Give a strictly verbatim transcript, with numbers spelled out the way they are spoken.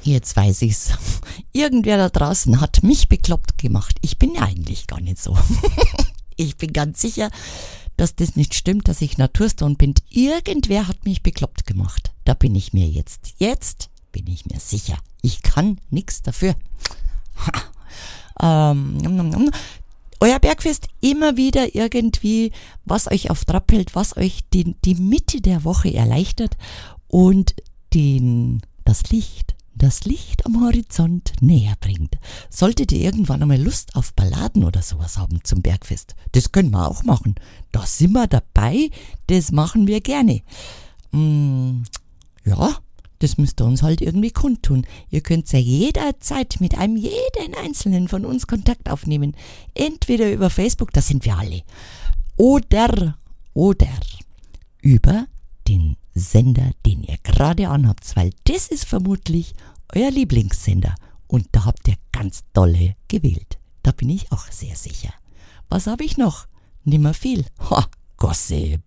Jetzt weiß ich's. Irgendwer da draußen hat mich bekloppt gemacht. Ich bin ja eigentlich gar nicht so. Ich bin ganz sicher, dass das nicht stimmt, dass ich Naturstone bin. Irgendwer hat mich bekloppt gemacht. Da bin ich mir jetzt. Jetzt bin ich mir sicher. Ich kann nichts dafür. ähm, euer Bergfest immer wieder irgendwie, was euch auf Trab hält, was euch die, die Mitte der Woche erleichtert und den, das Licht, das Licht am Horizont näher bringt. Solltet ihr irgendwann einmal Lust auf Balladen oder sowas haben zum Bergfest, das können wir auch machen. Da sind wir dabei, das machen wir gerne. Mm, ja, das müsst ihr uns halt irgendwie kundtun. Ihr könnt ja jederzeit mit einem jeden Einzelnen von uns Kontakt aufnehmen. Entweder über Facebook, da sind wir alle, oder, oder über den Sender, den ihr gerade anhabt, weil das ist vermutlich euer Lieblingssender und da habt ihr ganz dolle gewählt. Da bin ich auch sehr sicher. Was habe ich noch? Nimmer viel. Ha, Gossip.